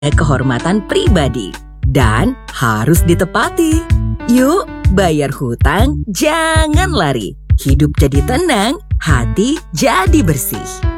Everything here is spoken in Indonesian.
kehormatan pribadi dan harus ditepati. Yuk, bayar hutang, jangan lari. Hidup jadi tenang, hati jadi bersih.